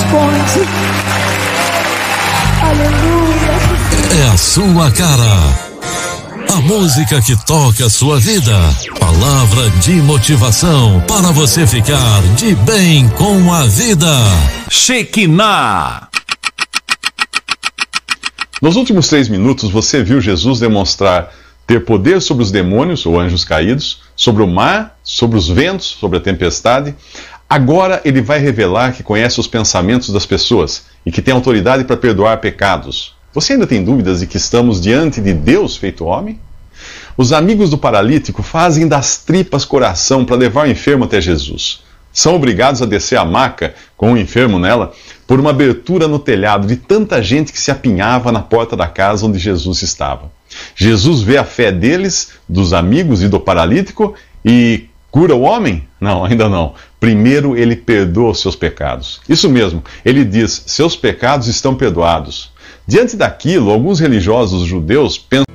responde. Aleluia. É a sua cara. A música que toca a sua vida. Palavra de motivação para você ficar de bem com a vida. Shekinah. Nos últimos 3 minutos, você viu Jesus demonstrar ter poder sobre os demônios, ou anjos caídos, sobre o mar, sobre os ventos, sobre a tempestade. Agora ele vai revelar que conhece os pensamentos das pessoas e que tem autoridade para perdoar pecados. Você ainda tem dúvidas de que estamos diante de Deus feito homem? Os amigos do paralítico fazem das tripas coração para levar o enfermo até Jesus. São obrigados a descer a maca com o enfermo nela por uma abertura no telhado de tanta gente que se apinhava na porta da casa onde Jesus estava. Jesus vê a fé deles, dos amigos e do paralítico e cura o homem? Não, ainda não. Primeiro ele perdoa os seus pecados. Isso mesmo, ele diz, seus pecados estão perdoados. Diante daquilo, alguns religiosos judeus pensam